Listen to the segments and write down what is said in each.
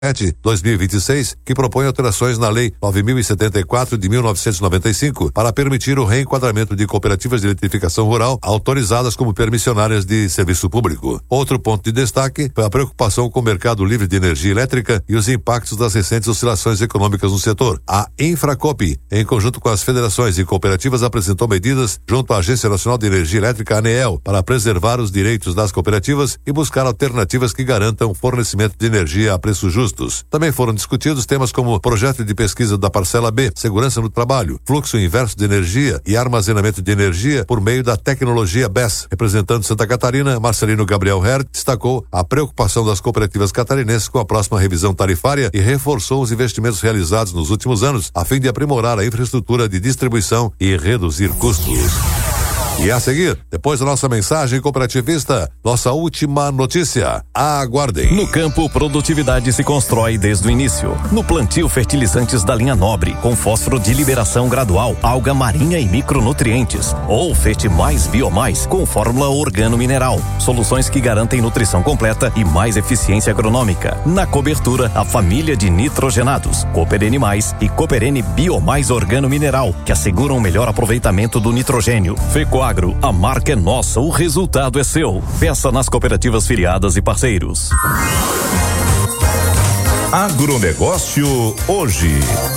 2026, que propõe alterações na Lei 9.074 de 1995 para permitir o reenquadramento de cooperativas de eletrificação rural autorizadas como permissionárias de serviço público. Outro ponto de destaque foi a preocupação com o mercado livre de energia elétrica e os impactos das recentes oscilações econômicas no setor. A Infracop, em conjunto com as federações e cooperativas, apresentou medidas junto à Agência Nacional de Energia Elétrica, ANEEL, para preservar os direitos das cooperativas e buscar alternativas que garantam fornecimento de energia a preço justo. Também foram discutidos temas como projeto de pesquisa da parcela B, segurança no trabalho, fluxo inverso de energia e armazenamento de energia por meio da tecnologia BESS. Representando Santa Catarina, Marcelino Gabriel Herr destacou a preocupação das cooperativas catarinenses com a próxima revisão tarifária e reforçou os investimentos realizados nos últimos anos a fim de aprimorar a infraestrutura de distribuição e reduzir custos. E a seguir, depois da nossa mensagem cooperativista, nossa última notícia. Aguardem. No campo, produtividade se constrói desde o início. No plantio, fertilizantes da linha Nobre, com fósforo de liberação gradual, alga marinha e micronutrientes. Ou Fete Mais Biomais, com fórmula organo-mineral. Soluções que garantem nutrição completa e mais eficiência agronômica. Na cobertura, a família de nitrogenados, Cooperene Mais e Cooperene Biomais Organo-Mineral, que asseguram o melhor aproveitamento do nitrogênio. Fecoagro, a marca é nossa, o resultado é seu. Peça nas cooperativas filiadas e parceiros. Agronegócio hoje.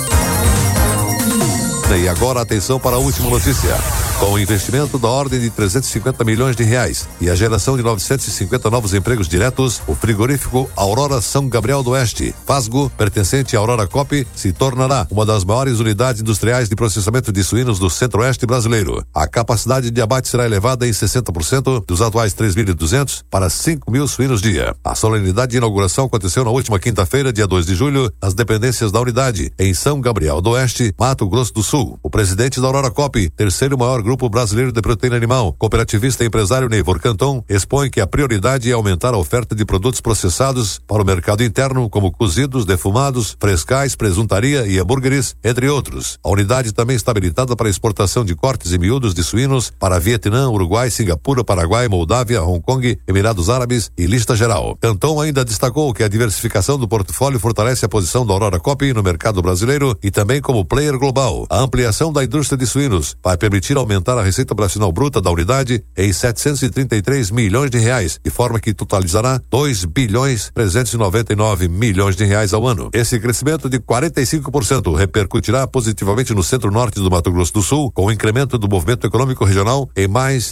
E agora atenção para a última notícia. Com o investimento da ordem de 350 milhões de reais e a geração de 950 novos empregos diretos, o frigorífico Aurora São Gabriel do Oeste, Fasgo, pertencente à Aurora Coop, se tornará uma das maiores unidades industriais de processamento de suínos do Centro-Oeste brasileiro. A capacidade de abate será elevada em 60% dos atuais 3.200 para 5.000 suínos dia. A solenidade de inauguração aconteceu na última quinta-feira, dia 2 de julho, nas dependências da unidade, em São Gabriel do Oeste, Mato Grosso do Sul. O presidente da Aurora Coop, terceiro maior grupo brasileiro de proteína animal, cooperativista e empresário Neivor Canton, expõe que a prioridade é aumentar a oferta de produtos processados para o mercado interno, como cozidos, defumados, frescais, presuntaria e hambúrgueres, entre outros. A unidade também está habilitada para exportação de cortes e miúdos de suínos para Vietnã, Uruguai, Singapura, Paraguai, Moldávia, Hong Kong, Emirados Árabes e lista geral. Canton ainda destacou que a diversificação do portfólio fortalece a posição da Aurora Coop no mercado brasileiro e também como player global. A ampliação da indústria de suínos vai permitir aumentar a receita operacional bruta da unidade em 733 milhões de reais, de forma que totalizará 2 bilhões 399 milhões de reais ao ano. Esse crescimento de 45% repercutirá positivamente no centro-norte do Mato Grosso do Sul, com o incremento do movimento econômico regional em mais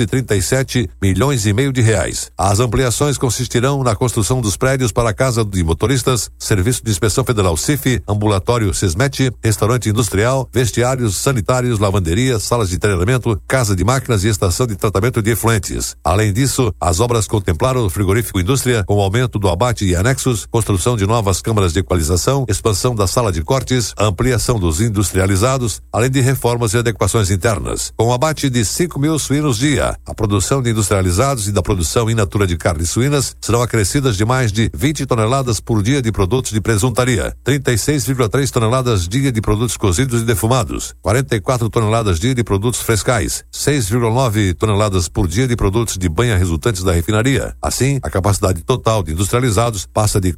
237 milhões e meio de reais. As ampliações consistirão na construção dos prédios para a Casa de Motoristas, Serviço de Inspeção Federal CIF, Ambulatório SESMET, Restaurante Industrial, Vestiários, Sanitários, Lavanderia, Salas de treinamento, casa de máquinas e estação de tratamento de efluentes. Além disso, as obras contemplaram o frigorífico indústria com o aumento do abate e anexos, construção de novas câmaras de equalização, expansão da sala de cortes, ampliação dos industrializados, além de reformas e adequações internas. Com o abate de 5.000 suínos dia, a produção de industrializados e da produção in natura de carnes suínas serão acrescidas de mais de 20 toneladas por dia de produtos de presuntaria, 36,3 toneladas dia de produtos cozidos e defumados, 44 toneladas dia de produtos frescais, 6,9 toneladas por dia de produtos de banha resultantes da refinaria. Assim, a capacidade total de industrializados passa de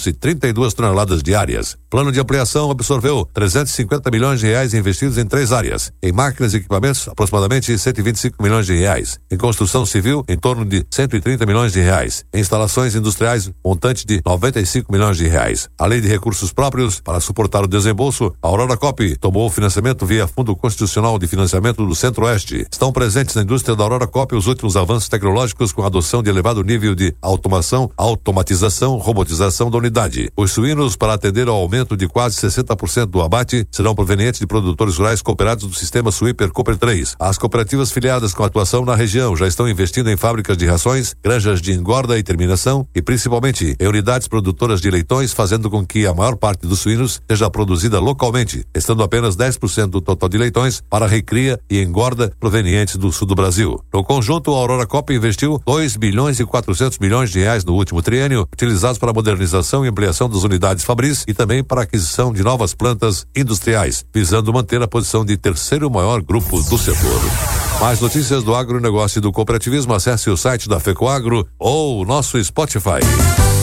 432 toneladas diárias. Plano de ampliação absorveu 350 milhões de reais investidos em 3 áreas. Em máquinas e equipamentos, aproximadamente 125 milhões de reais. Em construção civil, em torno de 130 milhões de reais. Em instalações industriais, montante de 95 milhões de reais. Além de recursos próprios para suportar o desembolso, a Aurora Coop tomou o financiamento via Fundo Constitucional de Financiamento do Centro-Oeste. Estão presentes na indústria da Aurora Coop os últimos avanços tecnológicos com a adoção de elevado nível de automação, automatização, robotização da unidade. Os suínos, para atender ao aumento de quase 60% do abate, serão provenientes de produtores rurais cooperados do sistema Suíper Cooper 3. As cooperativas filiadas com atuação na região já estão investindo em fábricas de rações, granjas de engorda e terminação e principalmente em unidades produtoras de leitões, fazendo com que a maior parte dos suínos seja produzida localmente, estando apenas 10% do total de leitões para recria e engorda provenientes do sul do Brasil. No conjunto, a Aurora Coop investiu 2 bilhões e 400 milhões de reais no último triênio, utilizados para a modernização e ampliação das unidades fabris e também para a aquisição de novas plantas industriais, visando manter a posição de terceiro maior grupo do setor. Mais notícias do agronegócio e do cooperativismo, acesse o site da FECOAGRO ou o nosso Spotify.